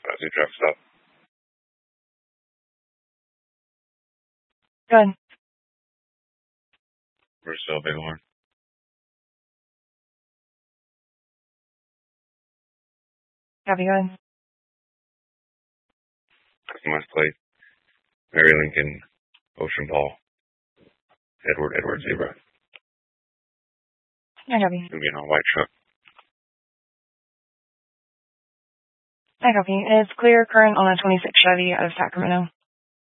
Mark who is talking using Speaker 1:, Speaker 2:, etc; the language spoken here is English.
Speaker 1: Ozzy truck stop.
Speaker 2: Good.
Speaker 1: Bristol Bighorn.
Speaker 2: Copy, good.
Speaker 1: Customized plate. Mary Lincoln. Ocean Paul. Edward Zebra.
Speaker 2: I copy.
Speaker 1: It's going to be in a white truck.
Speaker 2: I copy. It's clear current on a 26 Chevy out of Sacramento.